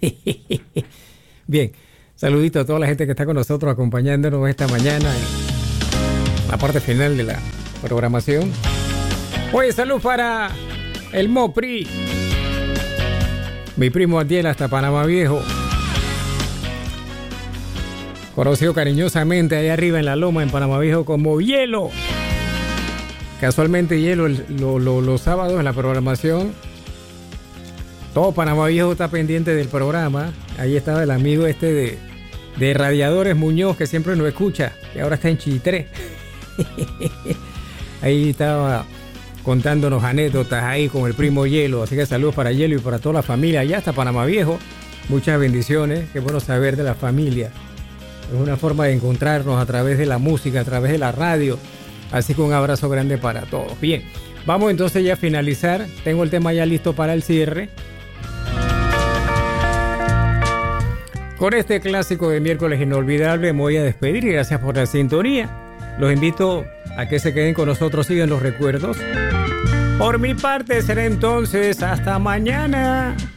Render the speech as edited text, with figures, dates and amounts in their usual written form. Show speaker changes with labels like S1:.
S1: Bien, saludito a toda la gente que está con nosotros acompañándonos esta mañana en la parte final de la programación. Oye, salud para el Mopri, mi primo Adiel hasta Panamá Viejo, conocido cariñosamente allá arriba en la loma en Panamá Viejo como Hielo. Casualmente Hielo los sábados en la programación. Todo Panamá Viejo está pendiente del programa. Ahí estaba el amigo de Radiadores Muñoz, que siempre nos escucha, que ahora está en Chitré. Ahí estaba contándonos anécdotas ahí con el primo Hielo. Así que saludos para Hielo y para toda la familia allá hasta Panamá Viejo. Muchas bendiciones. Qué bueno saber de la familia. Es una forma de encontrarnos a través de la música, a través de la radio. Así que un abrazo grande para todos. Bien, vamos entonces ya a finalizar. Tengo el tema ya listo para el cierre. Con este clásico de miércoles inolvidable me voy a despedir y gracias por la sintonía. Los invito a que se queden con nosotros, sigan los recuerdos. Por mi parte será entonces hasta mañana.